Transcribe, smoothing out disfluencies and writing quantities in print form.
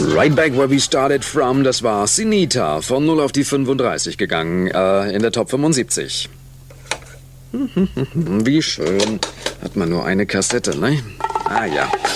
Right back where we started from, das war Sinita, von 0 auf die 35 gegangen, in der Top 75. Wie schön. Hat man nur eine Kassette, ne? Ah ja.